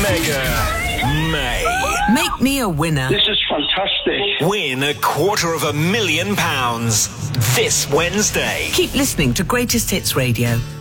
Mega May. Make me a winner. This is fantastic. Win £250,000 this Wednesday. Keep listening to Greatest Hits Radio.